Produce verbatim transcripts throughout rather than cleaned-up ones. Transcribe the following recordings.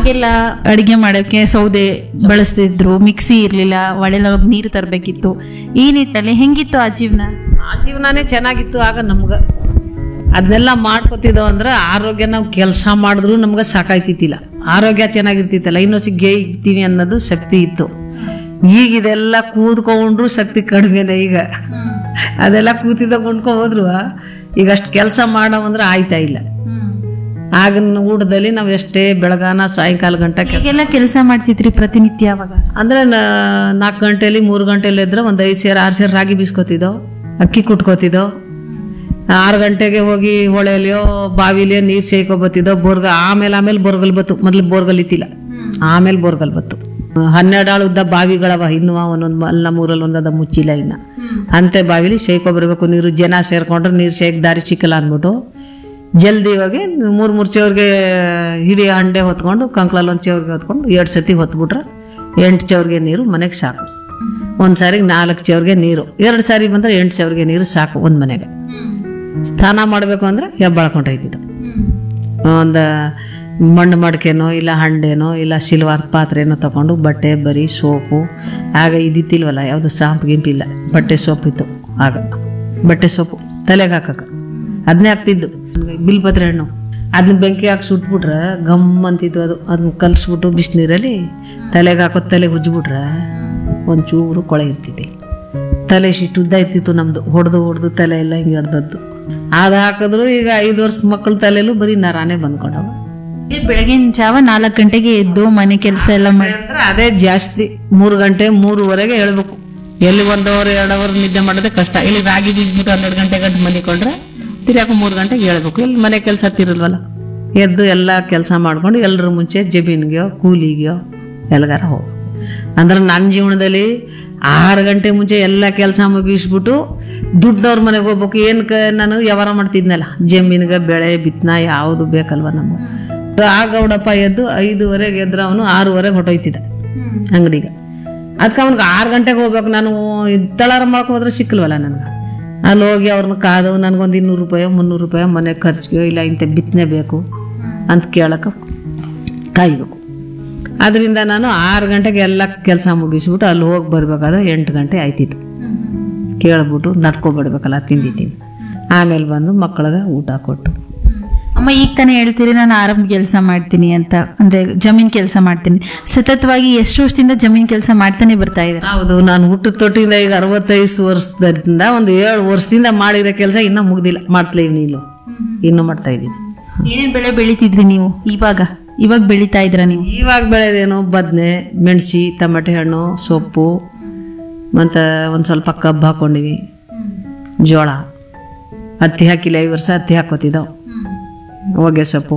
ಆಗೆಲ್ಲ ಅಡಿಗೆ ಮಾಡೋಕೆ ಸೌದೆ ಬಳಸ್ತಿದ್ರು, ಮಿಕ್ಸಿ ಇರ್ಲಿಲ್ಲ, ಒಳೆಲೊಳಗೆ ನೀರು ತರಬೇಕಿತ್ತು. ಈ ನಿಟ್ಟಲ್ಲಿ ಹೆಂಗಿತ್ತು ಆ ಜೀವನ? ಆ ಜೀವನನೇ ಚೆನ್ನಾಗಿತ್ತು ಆಗ ನಮ್ಗೆ. ಅದನ್ನೆಲ್ಲ ಮಾಡ್ಕೊತಿದ್ದೋ ಅಂದ್ರೆ ಆರೋಗ್ಯ ನಾವು ಕೆಲಸ ಮಾಡಿದ್ರು ನಮ್ಗೆ ಸಾಕಾಯ್ತಿತ್ತಿಲ್ಲ, ಆರೋಗ್ಯ ಚೆನ್ನಾಗಿರ್ತಿತ್ತಲ್ಲ, ಇನ್ನೊಸಿ ಗೇ ಇರ್ತೀವಿ ಅನ್ನೋದು ಶಕ್ತಿ ಇತ್ತು. ಈಗ ಇದೆಲ್ಲ ಕೂತ್ಕೊಂಡ್ರು ಶಕ್ತಿ ಕಡಿಮೆನೆ. ಈಗ ಅದೆಲ್ಲ ಕೂತಿದ್ದ ಕೊಂಡ್ಕೊ ಹೋದ್ರು ಈಗ ಅಷ್ಟು ಕೆಲಸ ಮಾಡೋ ಅಂದ್ರೆ ಆಯ್ತಾ ಇಲ್ಲ. ಆಗಿನ ಊಟದಲ್ಲಿ ನಾವು ಎಷ್ಟೇ ಬೆಳಗಾನ ಸಾಯಂಕಾಲ ಗಂಟೆ ಈಗೆಲ್ಲ ಕೆಲಸ ಮಾಡ್ತಿದ್ರಿ ಪ್ರತಿನಿತ್ಯ ಅವಾಗ? ಅಂದ್ರೆ ನಾಲ್ಕು ಗಂಟೆಲಿ ಮೂರು ಗಂಟೆಲಿ ಇದ್ರೆ ಒಂದು ಐದು ಸೇರು ಆರು ಸೇರು ರಾಗಿ ಬೀಸ್ಕೊತಿದ್ದೋ, ಅಕ್ಕಿ ಕುಟ್ಕೋತಿದ್ದೋ. ಆರು ಗಂಟೆಗೆ ಹೋಗಿ ಹೊಳೆಯಲ್ಲಿಯೋ ಬಾವಿಲಿಯೋ ನೀರು ಸೇಯ್ಕೊಬತ್ತಿದ್ದೋ. ಬೋರ್ಗ ಆಮೇಲೆ ಆಮೇಲೆ ಬೋರ್ಗಲ್ ಬತ್ತು, ಮೊದ್ಲು ಬೋರ್ಗಲ್ ಇತ್ತಿಲ್ಲ, ಆಮೇಲೆ ಬೋರ್ಗಲ್ ಬತ್ತು. ಹನ್ನೆರಡು ಆಳು ಉದ್ದ ಬಾವಿಗಳವ ಇನ್ನುವ, ಒಂದೊಂದು ಅಲ್ಲಿ ನಮ್ಮೂರಲ್ಲಿ ಒಂದದ ಮುಚ್ಚಿಲ್ಲ ಇನ್ನ. ಅಂತೆ ಬಾವಿಲಿ ಸೇಯ್ಕೊಬರ್ಬೇಕು ನೀರು. ಜನ ಸೇರ್ಕೊಂಡ್ರೆ ನೀರು ಸೇಕ್ ದಾರಿ ಸಿಕ್ಕಲ್ಲ ಅಂದ್ಬಿಟ್ಟು ಜಲ್ದಿ ಹೋಗಿ ಮೂರು ಮೂರು ಚೌರ್ಗೆ ಹಿಡಿ ಹಂಡೆ ಹೊತ್ಕೊಂಡು ಕಂಕ್ಳಲ್ಲಿ ಒಂದು ಚೌರ್ಗೆ ಹೊತ್ಕೊಂಡು ಎರಡು ಸತಿ ಹೊತ್ಬಿಟ್ರೆ ಎಂಟು ಚೌರ್ಗೆ ನೀರು ಮನೆಗೆ ಸಾಕು. ಒಂದು ಸಾರಿಗೆ ನಾಲ್ಕು ಚೌರ್ಗೆ ನೀರು, ಎರಡು ಸಾರಿ ಬಂದರೆ ಎಂಟು ಚೌರ್ಗೆ ನೀರು ಸಾಕು ಒಂದು ಮನೆಗೆ. ಸ್ನಾನ ಮಾಡಬೇಕು ಅಂದರೆ ಹೆಬ್ಬಾಳ್ಕೊಂಡೋಯ್ತಿದ್ದು. ಒಂದು ಮಣ್ಣು ಮಡಿಕೆನೋ ಇಲ್ಲ ಹಂಡೆನೋ ಇಲ್ಲ ಸಿಲ್ವಾರ್ ಪಾತ್ರೆನೋ ತಗೊಂಡು ಬಟ್ಟೆ ಬರೀ ಸೋಪು, ಆಗ ಇದಿತ್ತಿಲ್ವಲ್ಲ ಯಾವುದು ಸಾಂಪು ಗಿಂಪಿಲ್ಲ, ಬಟ್ಟೆ ಸೋಪು ಇತ್ತು ಆಗ. ಬಟ್ಟೆ ಸೋಪು ತಲೆಗೆ ಹಾಕಕ್ಕೆ ಅದನ್ನೇ ಹಾಕ್ತಿದ್ದು. ಬಿಲ್ಪತ್ರೆ ಹಣ್ಣು ಅದನ್ನ ಬೆಂಕಿ ಹಾಕಿ ಸುಟ್ಬಿಟ್ರೆ ಗಮ್ ಅಂತಿತ್ತು. ಅದು ಅದನ್ನ ಕಲಿಸ್ಬಿಟ್ಟು ಬಿಸಿನೀರಲ್ಲಿ ತಲೆಗೆ ಹಾಕೋದು, ತಲೆಗೆ ಉಜ್ಜಿಬಿಟ್ರೆ ಒಂಚೂರು ಕೊಳೆ ಇರ್ತಿತ್ತು. ತಲೆ ಶಿಟ್ಟು ಉದ್ದ ಇರ್ತಿತ್ತು ನಮ್ಮದು, ಹೊಡೆದು ಹೊಡೆದು ತಲೆ ಎಲ್ಲ ಹಿಂಗೆ ಹಿಡ್ದದ್ದು. ಅದು ಹಾಕಿದ್ರು ಈಗ ಐದು ವರ್ಷದ ಮಕ್ಕಳ ತಲೆಯಲ್ಲೂ ಬರೀ ನರಾನೇ ಬಂದ್ಕೊಂಡವ. ಬೆಳಗಿನ ಜಾವ ನಾಲ್ಕು ಗಂಟೆಗೆ ಎದ್ದು ಮನೆ ಕೆಲಸ ಎಲ್ಲ ಮಾಡಿ ಅದೇ ಜಾಸ್ತಿ. ಮೂರು ಗಂಟೆ ಮೂರುವರೆಗೆ ಹೇಳ್ಬೇಕು. ಎಲ್ಲಿ ಒಂದು ಅವರ್ ಎರಡು ಅವರ್ ನಿದ್ದೆ ಮಾಡೋದೇ ಕಷ್ಟ. ಇಲ್ಲಿ ರಾಗಿ ಬೀಸ್ಬಿಟ್ಟು ಹನ್ನೆರಡು ಗಂಟೆ ಗಂಟೆ ಮನಿಕೊಂಡ್ರೆ ತಿರ್ಯಾಕ ಮೂರು ಗಂಟೆಗೆ ಹೇಳ್ಬೇಕು. ಇಲ್ಲಿ ಮನೆ ಕೆಲಸ ತಿರಲ್ವಲ್ಲ, ಎದ್ದು ಎಲ್ಲ ಕೆಲಸ ಮಾಡ್ಕೊಂಡು ಎಲ್ಲರ ಮುಂಚೆ ಜಮೀನ್ಗೆಯೋ ಕೂಲಿಗೆಯೋ ಎಲ್ಗಾರ ಹೋಗ್ಬೇಕು. ಅಂದ್ರೆ ನನ್ನ ಜೀವನದಲ್ಲಿ ಆರು ಗಂಟೆ ಮುಂಚೆ ಎಲ್ಲ ಕೆಲಸ ಮುಗಿಸ್ಬಿಟ್ಟು ದುಡ್ಡವ್ರ ಮನೆಗೆ ಹೋಗ್ಬೇಕು. ಏನು ಕ ನಾನು ವ್ಯವಹಾರ ಮಾಡ್ತಿದ್ನಲ್ಲ, ಜಮೀನ್ಗೆ ಬೆಳೆ ಬಿತ್ತನ ಯಾವುದು ಬೇಕಲ್ವ ನಮ್ಗೆ. ಆ ಗೌಡಪ್ಪ ಎದ್ದು ಐದುವರೆಗೆ ಎದ್ರೆ ಅವನು ಆರೂವರೆಗೆ ಹೊಟ್ಟೋಯ್ತಿದ್ದ ಅಂಗಡಿಗೆ. ಅದಕ್ಕೆ ಅವ್ನಿಗೆ ಆರು ಗಂಟೆಗೆ ಹೋಗ್ಬೇಕು. ನಾನು ತಳಾರ ಮಾಡ್ಕೊ ಹೋದ್ರೆ ಸಿಕ್ಕಲ್ವಲ್ಲ ನನಗೆ. ಅಲ್ಲಿ ಹೋಗಿ ಅವ್ರನ್ನ ಕಾದು ನನಗೊಂದು ಇನ್ನೂರು ರೂಪಾಯೋ ಮುನ್ನೂರು ರೂಪಾಯೋ ಮನೆ ಖರ್ಚಿಗೆ ಇಲ್ಲ ಇಂಥ ಬಿತ್ತನೆ ಬೇಕು ಅಂತ ಕೇಳಕ್ಕೆ ಕಾಯ್ಬೇಕು. ಅದರಿಂದ ನಾನು ಆರು ಗಂಟೆಗೆ ಎಲ್ಲ ಕೆಲಸ ಮುಗಿಸ್ಬಿಟ್ಟು ಅಲ್ಲಿ ಹೋಗಿ ಬರ್ಬೇಕಾದ್ರೆ ಎಂಟು ಗಂಟೆ ಆಯ್ತಿತ್ತು. ಕೇಳ್ಬಿಟ್ಟು ನಡ್ಕೊಬಿಡ್ಬೇಕಲ್ಲ ತಿಂದಿ ತಿಂದು ಆಮೇಲೆ ಬಂದು ಮಕ್ಕಳಿಗೆ ಊಟ ಕೊಟ್ಟು. ಅಮ್ಮ ಈಗ ತಾನೇ ಹೇಳ್ತೀರಿ ನಾನು ಆರಂಭ ಕೆಲಸ ಮಾಡ್ತೀನಿ ಅಂತ, ಅಂದ್ರೆ ಜಮೀನ್ ಕೆಲಸ ಮಾಡ್ತೀನಿ. ಸತತವಾಗಿ ಎಷ್ಟು ವರ್ಷದಿಂದ ಜಮೀನ್ ಕೆಲಸ ಮಾಡ್ತಾನೆ ಬರ್ತಾ ಇದ್ದಾರೆ? ಹೌದು, ನಾನು ಹುಟ್ಟು ತೊಟ್ಟಿಂದ ಈಗ ಅರವತ್ತೈದು ವರ್ಷದಿಂದ ಒಂದು ಏಳು ವರ್ಷದಿಂದ ಮಾಡಿರೋ ಕೆಲಸ ಇನ್ನೂ ಮುಗ್ದಿಲ್ಲ. ಮಾಡ್ತಲೇ ಇವ್ನಿ ಇಲ್ಲೋ ಇನ್ನೂ ಮಾಡ್ತಾ ಇದ್ದೀನಿ. ಏನೇನು ಬೆಳೆ ಬೆಳಿತಿದ್ರಿ ನೀವು? ಇವಾಗ ಇವಾಗ ಬೆಳೀತಾ ಇದ್ರ ನೀವು? ಇವಾಗ ಬೆಳೆದೇನು ಬದನೆ, ಮೆಣಸಿ, ಟಮಾಟೆ ಹಣ್ಣು, ಸೊಪ್ಪು, ಮತ್ತು ಒಂದು ಸ್ವಲ್ಪ ಕಬ್ಬು ಹಾಕೊಂಡಿವಿ, ಜೋಳ. ಹತ್ತಿ ಹಾಕಿಲ್ಲ ಈ ವರ್ಷ, ಹತ್ತಿ ಹಾಕೋತಿದ್ದವು, ಹೊಗೆ ಸೊಪ್ಪು.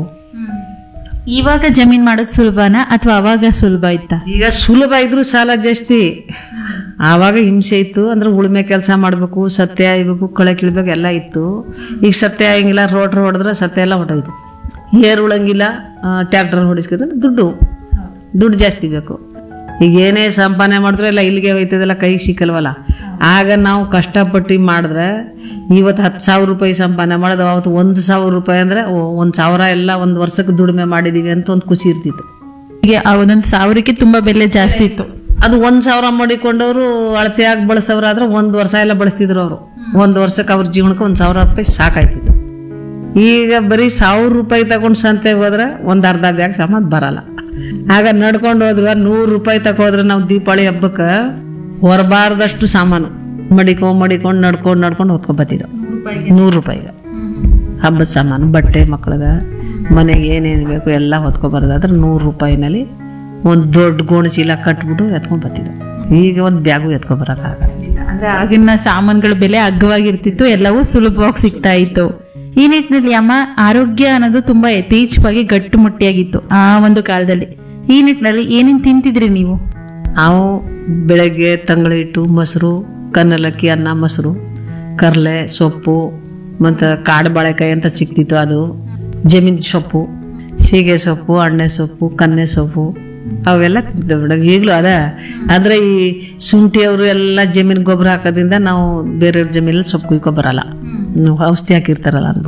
ಇವಾಗ ಜಮೀನ್ ಮಾಡೋದು ಸುಲಭನಾ ಅಥವಾ ಅವಾಗ ಸುಲಭ ಇತ್ತಾ? ಈಗ ಸುಲಭ ಇದ್ರು ಸಾಲ ಜಾಸ್ತಿ. ಆವಾಗ ಹಿಂಸೆ ಇತ್ತು. ಅಂದ್ರೆ ಉಳುಮೆ ಕೆಲಸ ಮಾಡಬೇಕು, ಸತ್ಯ ಆಯ್ಬೇಕು, ಕಳೆ ಕೀಳ್ಬೇಕು ಎಲ್ಲ ಇತ್ತು. ಈಗ ಸತ್ಯ ಆಯಂಗಿಲ್ಲ, ರೋಟ್ರ್ ಹೊಡೆದ್ರೆ ಸತ್ಯ ಎಲ್ಲ ಹೊಟ್ಟೋಯ್ತು. ಏರ್ ಉಳಂಗಿಲ್ಲ, ಟ್ಯಾಕ್ಟರ್ ಹೊಡಿಸ್ಕಿದ್ರೆ ದುಡ್ಡು ದುಡ್ಡು ಜಾಸ್ತಿ ಬೇಕು. ಈಗ ಏನೇ ಸಂಪಾದನೆ ಮಾಡಿದ್ರೆ ಎಲ್ಲ ಇಲ್ಲಿಗೆ ಹೋಯ್ತದೆಲ್ಲ, ಕೈಗೆ ಸಿಕ್ಕಲ್ವಲ್ಲ. ಆಗ ನಾವು ಕಷ್ಟಪಟ್ಟು ಮಾಡಿದ್ರೆ ಇವತ್ತು ಹತ್ತು ಸಾವಿರ ರೂಪಾಯಿ ಸಂಪಾದನೆ ಮಾಡೋದು, ಅವತ್ತು ಒಂದು ಸಾವಿರ ರೂಪಾಯಿ ಅಂದರೆ ಒಂದು ಸಾವಿರ ಎಲ್ಲ ಒಂದು ವರ್ಷಕ್ಕೆ ದುಡಿಮೆ ಮಾಡಿದ್ದೀವಿ ಅಂತ ಒಂದು ಖುಷಿ ಇರ್ತಿತ್ತು. ಈಗ ಒಂದೊಂದು ಸಾವಿರಕ್ಕೆ ತುಂಬ ಬೆಲೆ ಜಾಸ್ತಿ ಇತ್ತು. ಅದು ಒಂದು ಸಾವಿರ ಮಾಡಿಕೊಂಡವರು ಅಳತೆಯಾಗಿ ಬಳಸೋರು ಆದ್ರೆ ಒಂದು ವರ್ಷ ಎಲ್ಲ ಬಳಸ್ತಿದ್ರು ಅವರು. ಒಂದು ವರ್ಷಕ್ಕೆ ಅವ್ರ ಜೀವನಕ್ಕೆ ಒಂದು ಸಾವಿರ ರೂಪಾಯಿ ಸಾಕಾಯ್ತಿತ್ತು. ಈಗ ಬರೀ ಸಾವಿರ ರೂಪಾಯಿ ತಗೊಂಡು ಸಂತೆಗೆ ಹೋದ್ರೆ ಒಂದು ಅರ್ಧ ಬ್ಯಾಗ್ ಸಾಮಾನು ಬರಲ್ಲ. ಆಗ ನಡ್ಕೊಂಡು ಹೋದ್ರು ನೂರು ರೂಪಾಯಿ ತಗೋದ್ರೆ ನಾವು ದೀಪಾವಳಿ ಹಬ್ಬಕ್ಕೆ ಹೊರಬಾರ್ದಷ್ಟು ಸಾಮಾನು ಮಡಿಕೊಂಡು ಮಡಿಕೊಂಡು ನಡ್ಕೊಂಡು ನಡ್ಕೊಂಡು ಹೊತ್ಕೊಂಡ್ಬತ್ತಿದ್ದೆವು. ನೂರು ರೂಪಾಯಿಗೆ ಹಬ್ಬದ ಸಾಮಾನು, ಬಟ್ಟೆ, ಮಕ್ಳಿಗೆ ಮನೆಗೆ ಏನೇನು ಬೇಕು ಎಲ್ಲ ಹೊತ್ಕೊಬಾರ್ದಾದ್ರೆ ನೂರು ರೂಪಾಯಿನಲ್ಲಿ ಒಂದು ದೊಡ್ಡ ಗೋಣಿ ಚೀಲ ಕಟ್ಬಿಟ್ಟು ಎತ್ಕೊಂಡು ಬರ್ತಿದ್ದೆವು. ಈಗ ಒಂದು ಬ್ಯಾಗು ಎತ್ಕೊಬರೋಕ್ಕಾಗಲ್ಲ. ಅಂದ್ರೆ ಆಗಿನ ಸಾಮಾನುಗಳ ಬೆಲೆ ಅಗ್ಗವಾಗಿರ್ತಿತ್ತು, ಎಲ್ಲವೂ ಸುಲಭವಾಗಿ ಸಿಗ್ತಾ ಇತ್ತು. ಈ ನಿಟ್ಟಿನಲ್ಲಿ ಅಮ್ಮ ಆರೋಗ್ಯ ಅನ್ನೋದು ತುಂಬಾ ಯಥೇಚ್ಛವಾಗಿ ಗಟ್ಟುಮುಟ್ಟಿಯಾಗಿತ್ತು ಆ ಒಂದು ಕಾಲದಲ್ಲಿ. ಈ ನಿಟ್ಟಿನಲ್ಲಿ ಏನೇನು ತಿಂತಿದ್ರಿ ನೀವು? ನಾವು ಬೆಳಗ್ಗೆ ತಂಗಳ ಹಿಟ್ಟು, ಮೊಸರು, ಕನ್ನಲಕ್ಕಿ, ಅನ್ನ, ಮೊಸರು, ಕರ್ಲೆ ಸೊಪ್ಪು, ಮತ್ತು ಕಾಡು ಬಾಳೆಕಾಯಿ ಅಂತ ಸಿಕ್ತಿತ್ತು, ಅದು ಜಮೀನ್ ಸೊಪ್ಪು, ಸೀಗೆ ಸೊಪ್ಪು, ಅಣ್ಣೆ ಸೊಪ್ಪು, ಕನ್ನೆ ಸೊಪ್ಪು ಅವೆಲ್ಲ ತಿಂತಿದ್ದೆವು ಮೇಡಮ್. ಈಗಲೂ ಅದ. ಅಂದರೆ ಈ ಶುಂಠಿಯವರು ಎಲ್ಲ ಜಮೀನು ಗೊಬ್ಬರ ಹಾಕೋದ್ರಿಂದ ನಾವು ಬೇರೆಯವ್ರ ಜಮೀನಲ್ಲಿ ಸೊಪ್ಪು ಕುಯ್ಕೊ ಬರಲ್ಲ, ಔಷಧಿ ಹಾಕಿರ್ತಾರಲ್ಲ ಅಂದ್ಬಿಟ್ಟು.